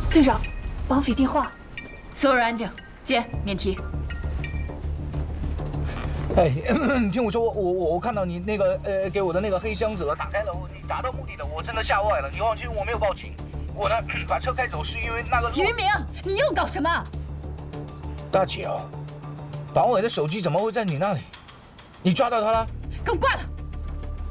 队长，绑匪电话。 所有人安静，接免提。 哎，你听我说，我看到你那个给我的那个黑箱子了，打开了，你达到目的了，我真的吓坏了。你放心，我没有报警，我呢把车开走是因为那个。 于明，你又搞什么？ 大姐啊，绑匪的手机怎么会在你那里？你抓到他了？ 给我挂了！